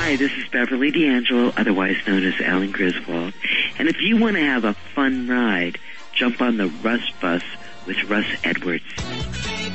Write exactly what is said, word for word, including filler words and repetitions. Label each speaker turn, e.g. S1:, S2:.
S1: Hi, this is Beverly D'Angelo, otherwise known as Alan Griswold. And if you want to have a fun ride, jump on the Russ Bus with Russ Edwards.